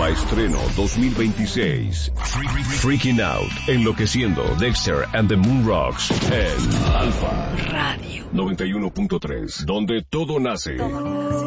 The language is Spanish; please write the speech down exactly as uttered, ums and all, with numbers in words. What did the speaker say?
Nueva estreno dos mil veintiséis. Freaking Out, enloqueciendo, Dexter and the Moon Rocks en Alfa Radio noventa y uno punto tres, donde todo nace. Todo nace.